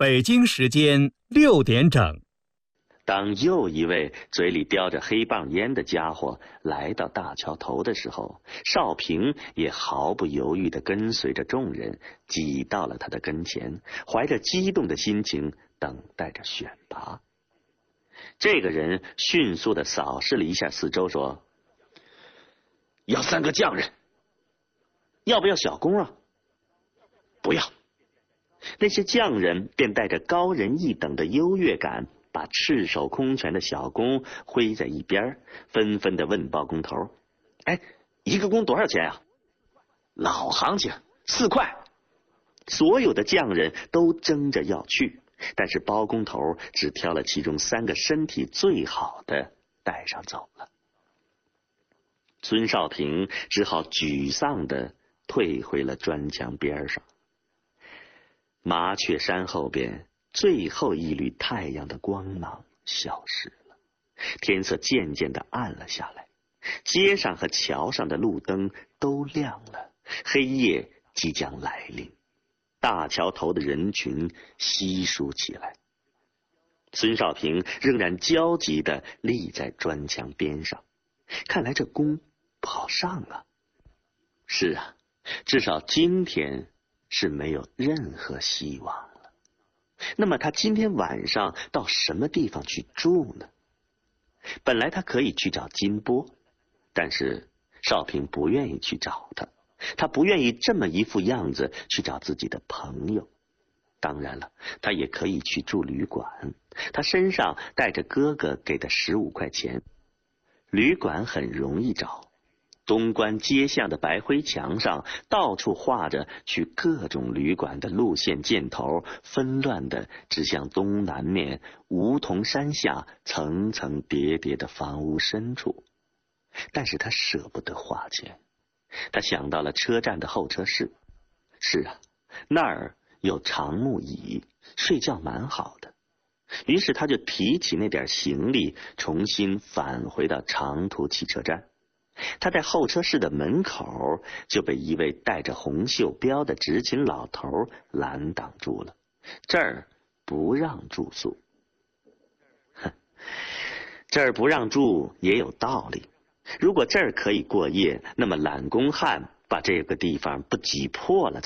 北京时间6点整。 当又一位嘴里叼着黑棒烟的家伙来到大桥头的时候，少平也毫不犹豫地跟随着众人挤到了他的跟前，怀着激动的心情等待着选拔。这个人迅速地扫视了一下四周，说：“要3个匠人。要不要小工啊？不要。”那些匠人便带着高人一等的优越感，把赤手空拳的小工挥在一边，纷纷地问包工头：“哎，一个工多少钱啊？”“老行情，4块。”所有的匠人都争着要去，但是包工头只挑了其中3个身体最好的带上走了。孙少平只好沮丧地退回了砖墙边上。麻雀山后边，最后一缕太阳的光芒消失了，天色渐渐地暗了下来，街上和桥上的路灯都亮了，黑夜即将来临。大桥头的人群稀疏起来。孙少平仍然焦急地立在砖墙边上，看来这工不好上啊。是啊，至少今天是没有任何希望了。那么他今天晚上到什么地方去住呢？本来他可以去找金波，但是少平不愿意去找他，他不愿意这么一副样子去找自己的朋友。当然了，他也可以去住旅馆，他身上带着哥哥给的15块钱。旅馆很容易找，东关街巷的白灰墙上到处画着去各种旅馆的路线箭头，纷乱地指向东南面梧桐山下层层叠叠的房屋深处。但是他舍不得花钱，他想到了车站的候车室。是啊，那儿有长木椅，睡觉蛮好的。于是他就提起那点行李，重新返回到长途汽车站。他在候车室的门口就被一位戴着红袖标的执勤老头拦挡住了，这儿不让住宿。这儿不让住也有道理，如果这儿可以过夜，那么懒工汉把这个地方不挤破了